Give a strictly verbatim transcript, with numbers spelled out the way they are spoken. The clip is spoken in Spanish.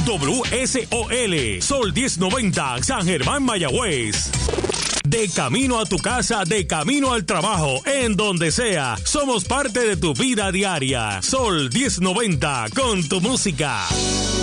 W S O L, Sol diez noventa, San Germán, Mayagüez. De camino a tu casa, de camino al trabajo, en donde sea, somos parte de tu vida diaria. Sol diez noventa, con tu música.